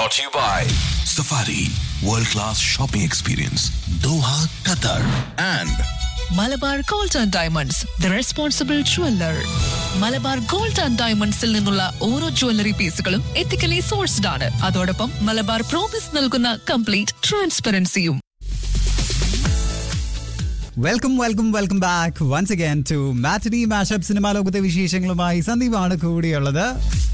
Brought to you by Safari World Class Shopping Experience, Doha, Qatar, and Malabar gold and diamonds the responsible jeweller. Malabar gold and ഡയമണ്ട്സിൽ നിന്നുള്ള ഓരോ jewellery പീസുകളും ethically sourced ആണ്. അതോടൊപ്പം Malabar promise നൽകുന്ന complete ട്രാൻസ്പെറൻസിയും. Welcome back once again to matinee mashup. Cinema ലോകത്തെ വിശേഷങ്ങളുമായി സന്ദീപാണ് കൂടിയുള്ളത്.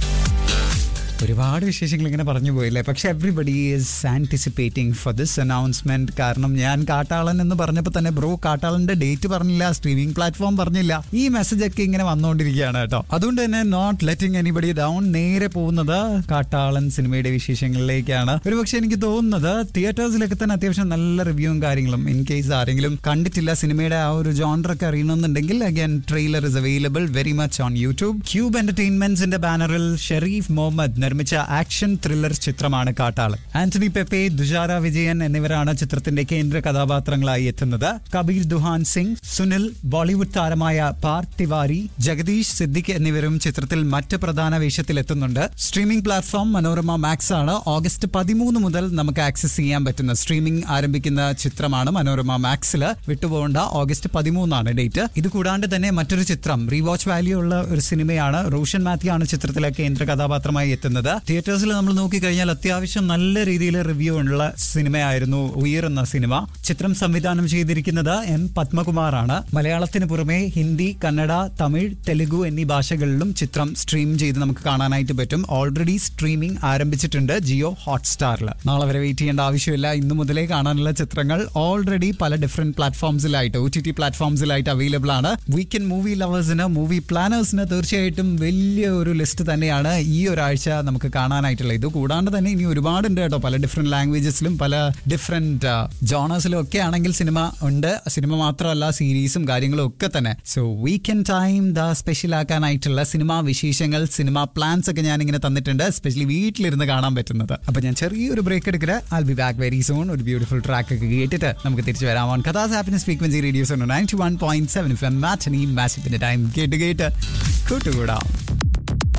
ഒരുപാട് വിശേഷങ്ങൾ ഇങ്ങനെ പറഞ്ഞു പോയില്ലേ, പക്ഷെ everybody is anticipating for this announcement. കാരണം ഞാൻ കാട്ടാളൻ എന്ന് പറഞ്ഞപ്പോൾ തന്നെ ബ്രോ കാട്ടാളന്റെ ഡേറ്റ് പറഞ്ഞില്ല, സ്ട്രീമിംഗ് പ്ലാറ്റ്ഫോം പറഞ്ഞില്ല. ഈ മെസ്സേജ് ഒക്കെ ഇങ്ങനെ വന്നുകൊണ്ടിരിക്കുകയാണ് കേട്ടോ. അതുകൊണ്ട് തന്നെ നോട്ട് ലെറ്റിംഗ് എനിബഡി ഡൗൺ, നേരെ പോകുന്നത് കാട്ടാളൻ സിനിമയുടെ വിശേഷങ്ങളിലേക്കാണ്. ഒരുപക്ഷെ എനിക്ക് തോന്നുന്നത് തിയേറ്റേഴ്സിലൊക്കെ തന്നെ അത്യാവശ്യം നല്ല റിവ്യൂവും കാര്യങ്ങളും, ഇൻ കേസ് ആരെങ്കിലും കണ്ടിട്ടില്ല സിനിമയുടെ ആ ഒരു ജോണറൊക്കെ അറിയണമെന്നുണ്ടെങ്കിൽ again trailer is available very much on YouTube. Cube എന്റർടൈൻമെന്റ്സിന്റെ ബാനറിൽ ഷെരീഫ് മുഹമ്മദ് നിർമ്മിച്ച ആക്ഷൻ ത്രില്ലർ ചിത്രമാണ് കാട്ടാളൻ. ആന്റണി പെപ്പെ, ദുജാര വിജയൻ എന്നിവരാണ് ചിത്രത്തിന്റെ കേന്ദ്ര കഥാപാത്രങ്ങളായി എത്തുന്നത്. കബീർ ദുഹാൻ സിംഗ്, സുനിൽ, ബോളിവുഡ് താരമായ പാർത്ഥ് തിവാരി, ജഗദീഷ് സിദ്ദിഖ് എന്നിവരും ചിത്രത്തിൽ മറ്റ് പ്രധാന വേഷത്തിലെത്തുന്നുണ്ട്. സ്ട്രീമിംഗ് പ്ലാറ്റ്ഫോം മനോരമ മാക്സ് ആണ്. ഓഗസ്റ്റ് 13 മുതൽ നമുക്ക് ആക്സസ് ചെയ്യാൻ പറ്റുന്ന സ്ട്രീമിംഗ് ആരംഭിക്കുന്ന ചിത്രമാണ് മനോരമ മാക്സിൽ. വിട്ടുപോകേണ്ട, August 13 date. ഇത് കൂടാണ്ട് തന്നെ മറ്റൊരു ചിത്രം, റീവാച്ച് വാല്യൂ ഉള്ള ഒരു സിനിമയാണ്. റോഷൻ മാത്യു ആണ് ചിത്രത്തിലെ കേന്ദ്ര കഥാപാത്രമായി എത്തുന്നത്. തിയേറ്റേഴ്സിൽ നമ്മൾ നോക്കിക്കഴിഞ്ഞാൽ അത്യാവശ്യം നല്ല രീതിയിൽ റിവ്യൂ ഉള്ള സിനിമയായിരുന്നു ഉയർ എന്ന സിനിമ. ചിത്രം സംവിധാനം ചെയ്തിരിക്കുന്നത് എം പത്മകുമാർ ആണ്. മലയാളത്തിന് പുറമെ ഹിന്ദി, കന്നഡ, തമിഴ്, തെലുഗു എന്നീ ഭാഷകളിലും ചിത്രം സ്ട്രീം ചെയ്ത് നമുക്ക് കാണാനായിട്ട് പറ്റും. ഓൾറെഡി സ്ട്രീമിംഗ് ആരംഭിച്ചിട്ടുണ്ട് ജിയോ ഹോട്ട്സ്റ്റാറിൽ. നാളെ വരെ വെയിറ്റ് ചെയ്യേണ്ട ആവശ്യമില്ല. ഇന്നു മുതലേ കാണാനുള്ള ചിത്രങ്ങൾ ഓൾറെഡി പല ഡിഫറെന്റ് പ്ലാറ്റ്ഫോംസിലായിട്ട്, OTT പ്ലാറ്റ്ഫോംസിലായിട്ട് അവൈലബിൾ ആണ്. വീക്കെൻഡ് മൂവി ലവേഴ്സിന്, മൂവി പ്ലാനേഴ്സിന് തീർച്ചയായിട്ടും വലിയ ഒരു ലിസ്റ്റ് തന്നെയാണ് ഈ ഒരാഴ്ച നമുക്ക് കാണാനായിട്ടുള്ള. ഇത് കൂടാണ്ട് തന്നെ ഇനി ഒരുപാടുണ്ട് കേട്ടോ. പല ഡിഫറെന്റ് ലാംഗ്വേജസിലും പല ഡിഫറെന്റ് ജോണേഴ്സിലും ഒക്കെ ആണെങ്കിൽ സിനിമ ഉണ്ട്. സിനിമ മാത്രമല്ല, സീരീസും കാര്യങ്ങളും ഒക്കെ തന്നെ. So weekend time special ആക്കാനായിട്ടുള്ള cinema വിശേഷങ്ങൾ, സിനിമാ പ്ലാൻസ് ഒക്കെ ഞാൻ ഇങ്ങനെ തന്നിട്ടുണ്ട്, എസ്പെഷ്യലി വീട്ടിലിരുന്ന് കാണാൻ പറ്റുന്നത്. അപ്പൊ ഞാൻ ചെറിയൊരു ബ്രേക്ക് എടുക്കുക. I B back very soon. ഒരു ബ്യൂട്ടിഫുൾ ട്രാക്ക് ഒക്കെ കേട്ടിട്ട് നമുക്ക് തിരിച്ചു വരാം. On കഥാസ് happiness frequency radios 91.7 FM matinee മാഷപ്പിന്റെ time കേട്ട് കൂട്ടുകൂടാം.